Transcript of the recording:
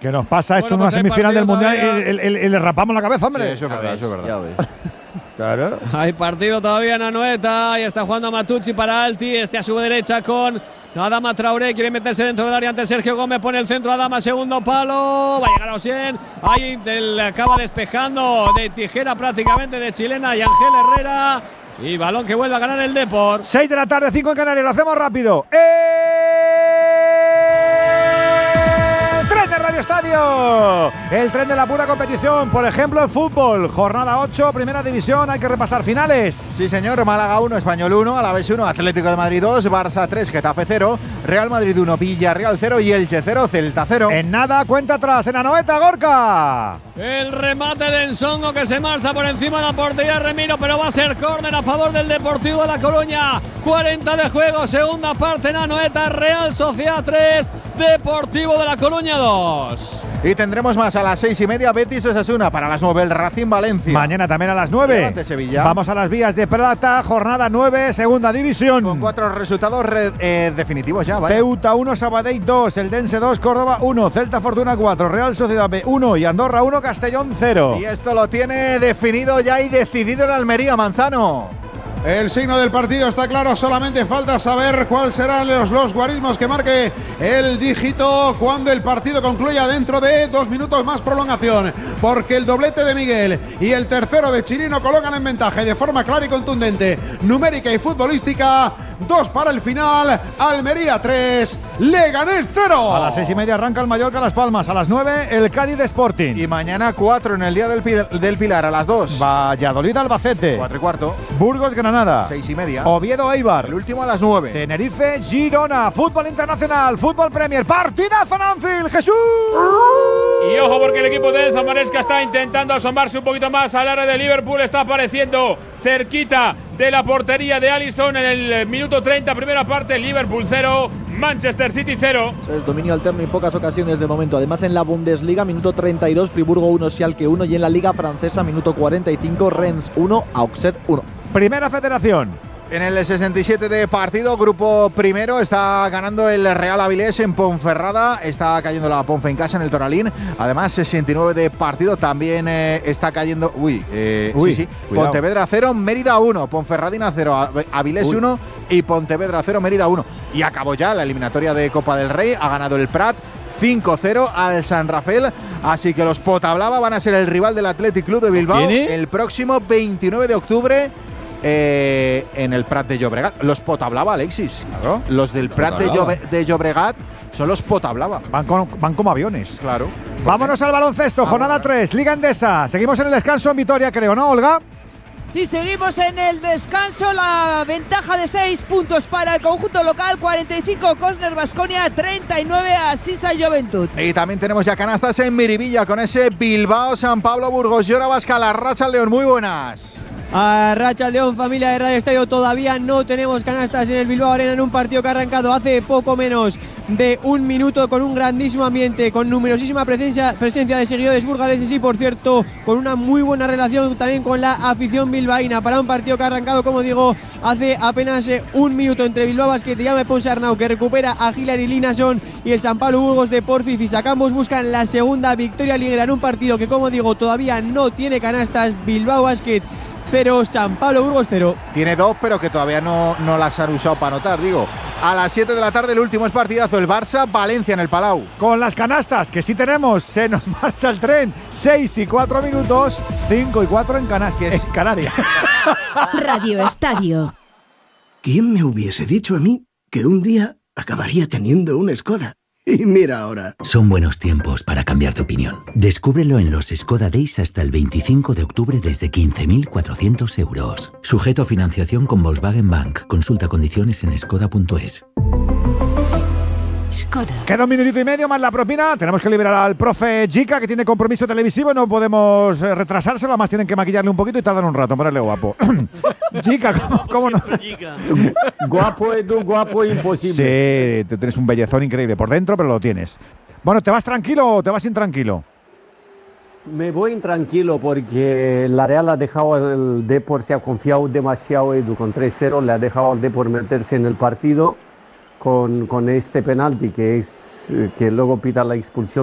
Que nos pasa esto en una semifinal del Mundial y le rapamos la cabeza, hombre. Sí, eso es verdad, eso es verdad. Claro. Hay partido todavía en Anoeta. Y está jugando Matucci para Alti. A su derecha con Adama Traoré. Quiere meterse dentro del área ante Sergio Gómez. Pone el centro Adama, segundo palo. Va a llegar a Osien. Ahí acaba despejando de tijera prácticamente de chilena y Ángel Herrera. Y balón que vuelve a ganar el Depor. 6 de la tarde, 5 en Canarias. Lo hacemos rápido. Tren de Radio Estadio, el tren de la pura competición. Por ejemplo, el fútbol, jornada 8, primera división. Hay que repasar finales. Sí, señor. Málaga 1, Español 1, Alavés 1, Atlético de Madrid 2, Barça 3, Getafe 0, Real Madrid 1, Villarreal 0 y Elche 0, Celta 0. En nada, cuenta atrás en Anoeta, Gorka. El remate de Ensongo que se marcha por encima de la portería Remiro, pero va a ser córner a favor del Deportivo de La Coruña. 40 de juego, segunda parte en Anoeta. Real Sociedad 3, Deportivo de La Coruña 2. Y tendremos más a las 6:30, Betis Osasuna. Para las 9, el Racing Valencia. Mañana también a las 9. Levante Sevilla. Vamos a las vías de plata, jornada 9, segunda división. Con 4 resultados definitivos ya, ¿vale? Ceuta 1, Sabadell 2, Eldense 2, Córdoba 1, Celta Fortuna 4, Real Sociedad B 1 y Andorra 1, Castellón 0. Y esto lo tiene definido ya y decidido en Almería, Manzano. El signo del partido está claro, solamente falta saber cuáles serán los guarismos que marque el dígito cuando el partido concluya dentro de 2 minutos más prolongación, porque el doblete de Miguel y el tercero de Chirino colocan en ventaja y de forma clara y contundente, numérica y futbolística. 2 para el final, Almería 3, Leganés 0. A las 6:30 arranca el Mallorca Las Palmas, a las 9 el Cádiz Sporting. Y mañana 4 en el Día del Pilar, a las 2. Valladolid Albacete. 4:15. Burgos Granada. 6:30. Oviedo Eibar. El último a las 9. Tenerife Girona. Fútbol internacional, fútbol Premier. Partidazo en Anfield, Jesús. Y ojo porque el equipo de Enzo Maresca está intentando asomarse un poquito más al área de Liverpool. Está apareciendo cerquita de la portería de Alisson en el minuto 30, primera parte. Liverpool 0, Manchester City 0. Es dominio alterno y pocas ocasiones de momento. Además en la Bundesliga, minuto 32, Friburgo 1, Schalke 1. Y en la Liga Francesa, minuto 45, Rennes 1, Auxerre 1. Primera Federación. En el 67 de partido, grupo primero, está ganando el Real Avilés en Ponferrada, está cayendo la Ponfe en casa en el Toralín. Además, 69 de partido, también está cayendo. Sí. Pontevedra 0, Mérida 1, Ponferradina 0, Avilés 1 y Pontevedra 0, Mérida 1. Y acabó ya la eliminatoria de Copa del Rey, ha ganado el Prat 5-0 al San Rafael, así que los Potablava van a ser el rival del Athletic Club de Bilbao el próximo 29 de octubre. En el Prat de Llobregat. Los Potablava, Alexis. Claro. Los del Prat de Llobregat son los Potablava. Van como aviones. Claro. Vámonos al baloncesto, jornada 3, Liga Endesa. Seguimos en el descanso en Vitoria, creo, ¿no, Olga? Sí, seguimos en el descanso. La ventaja de 6 puntos para el conjunto local. 45 Cosner Baskonia, 39 a Sisa Juventud. Y también tenemos ya canastas en Miribilla con ese Bilbao, San Pablo, Burgos, Llora Vasca, La Racha, León. Muy buenas. A Racha León, familia de Radio Estadio, todavía no tenemos canastas en el Bilbao Arena en un partido que ha arrancado hace poco menos de 1 minuto con un grandísimo ambiente, con numerosísima presencia de seguidores burgaleses y, por cierto, con una muy buena relación también con la afición bilbaína para un partido que ha arrancado, como digo, hace apenas 1 minuto entre Bilbao Basket y Jaume Ponsarnau, que recupera a Hilary Linason, y el San Pablo Burgos de Porfi Fisacambos buscan la segunda victoria liguera en un partido que, como digo, todavía no tiene canastas. Bilbao Basket 0, San Pablo Burgos 0. Tiene 2, pero que todavía no las han usado para anotar, digo. A las 7 de la tarde el último es partidazo, el Barça Valencia en el Palau. Con las canastas, que sí tenemos, se nos marcha el tren. 6:04 minutos, 5:04 en Canarias. Radio Estadio. ¿Quién me hubiese dicho a mí que un día acabaría teniendo una Skoda? Y mira ahora. Son buenos tiempos para cambiar de opinión. Descúbrelo en los Skoda Days hasta el 25 de octubre desde 15.400 euros. Sujeto a financiación con Volkswagen Bank. Consulta condiciones en skoda.es. Queda 1 minutito y medio más la propina. Tenemos que liberar al profe Jica, que tiene compromiso televisivo y no podemos retrasárselo. Además tienen que maquillarle un poquito y tardan un rato en ponerle guapo. Jica, ¿cómo no? Guapo Edu, guapo imposible. Sí, tú tienes un bellezón increíble por dentro, pero lo tienes. Bueno, ¿te vas tranquilo o te vas intranquilo? Me voy intranquilo porque la Real ha dejado el Depor, se ha confiado demasiado, Edu, con 3-0, le ha dejado al Depor meterse en el partido con este penalti que luego pita la expulsión